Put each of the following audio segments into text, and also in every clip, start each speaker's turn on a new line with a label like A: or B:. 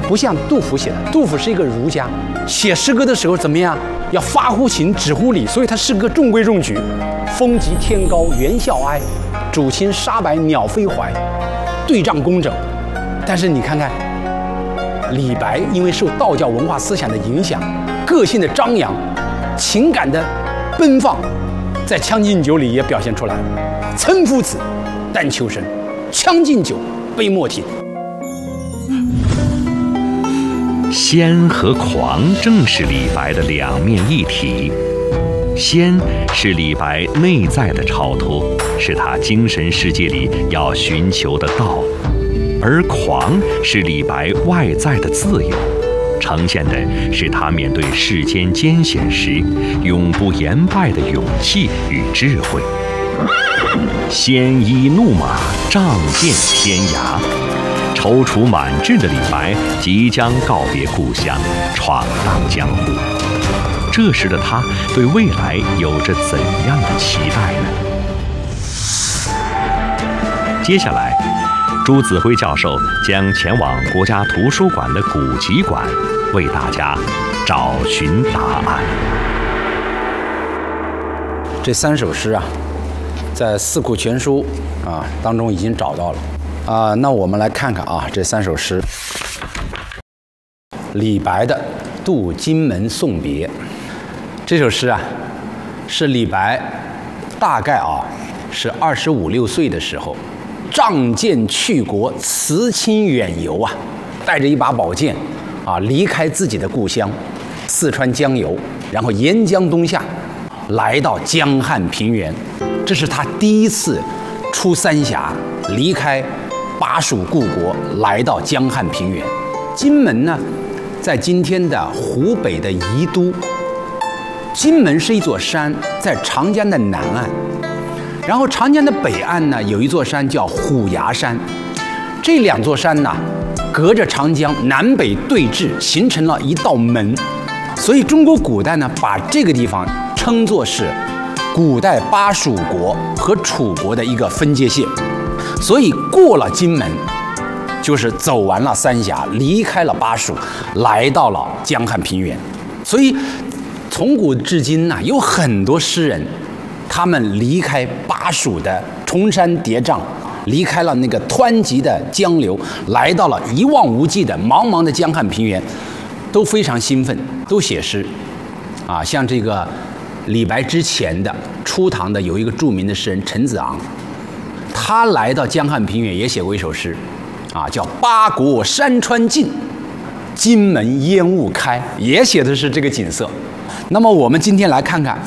A: 不像杜甫写的。杜甫是一个儒家，写诗歌的时候怎么样？要发乎情，止乎礼，所以他诗歌中规中矩。风急天高猿啸哀，渚清沙白鸟飞怀，对仗工整。但是你看看李白，因为受道教文化思想的影响，个性的张扬，情感的奔放，在《将进酒》里也表现出来了。岑夫子，但求生；将进酒，杯莫停。
B: 仙和狂正是李白的两面一体。仙是李白内在的超脱，是他精神世界里要寻求的道；而狂是李白外在的自由，呈现的是他面对世间艰险时永不言败的勇气与智慧。鲜衣怒马，仗剑天涯。踌躇满志的李白即将告别故乡，闯荡江湖。这时的他对未来有着怎样的期待呢？接下来，朱子辉教授将前往国家图书馆的古籍馆，为大家找寻答案。
A: 这3首诗啊，在《四库全书》当中已经找到了那我们来看看这3首诗。李白的《渡荆门送别》这首诗啊，是李白大概是25、26岁的时候，仗剑去国，辞亲远游带着一把宝剑离开自己的故乡四川江油，然后沿江东下，来到江汉平原。这是他第一次出三峡，离开巴蜀故国，来到江汉平原。荆门呢，在今天的湖北的宜都。荆门是一座山，在长江的南岸，然后长江的北岸呢，有一座山叫虎牙山。这2座山呢，隔着长江南北对峙，形成了一道门。所以中国古代呢，把这个地方称作是古代巴蜀国和楚国的一个分界线。所以过了荆门，就是走完了三峡，离开了巴蜀，来到了江汉平原。所以从古至今呢，有很多诗人，他们离开巴蜀的崇山叠嶂，离开了那个湍急的江流，来到了一望无际的茫茫的江汉平原，都非常兴奋，都写诗像这个李白之前的初唐的有一个著名的诗人陈子昂，他来到江汉平原也写过一首诗叫八国山川尽，荆门烟雾开，也写的是这个景色。那么我们今天来看看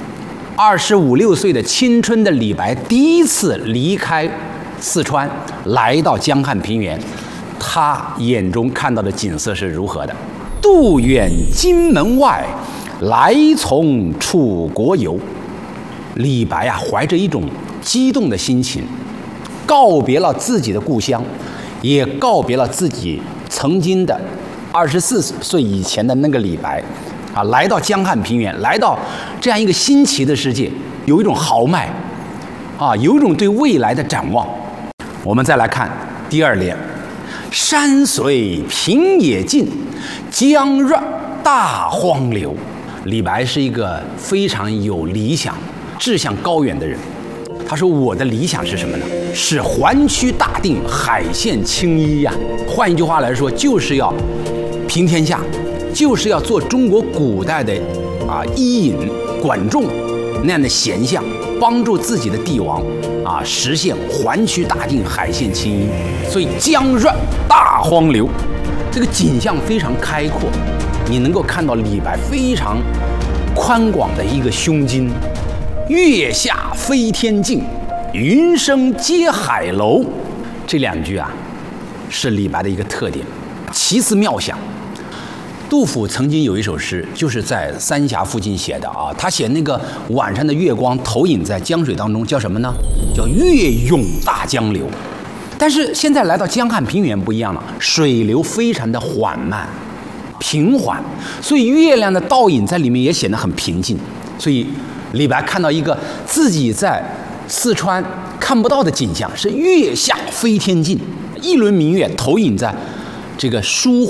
A: 25、26岁的青春的李白第一次离开四川来到江汉平原，他眼中看到的景色是如何的。渡远荆门外，来从楚国游。李白怀着一种激动的心情，告别了自己的故乡，也告别了自己曾经的24岁以前的那个李白来到江汉平原，来到这样一个新奇的世界，有一种豪迈有一种对未来的展望。我们再来看第2联：山随平野尽，江润大荒流。李白是一个非常有理想、志向高远的人。他说：“我的理想是什么呢？是环区大定，海县青衣呀。换一句话来说，就是要平天下，就是要做中国古代的伊尹、管仲那样的贤相，帮助自己的帝王实现环区大定，海县青衣。所以江润大荒流，这个景象非常开阔，你能够看到李白非常宽广的一个胸襟。月下飞天镜，云生接海楼。这2句是李白的一个特点。其次妙想，杜甫曾经有一首诗，就是在三峡附近写的他写那个晚上的月光投影在江水当中，叫什么呢？叫月涌大江流。但是现在来到江汉平原不一样了，水流非常的缓慢平缓，所以月亮的倒影在里面也显得很平静。所以李白看到一个自己在四川看不到的景象，是月下飞天镜，一轮明月投影在这个疏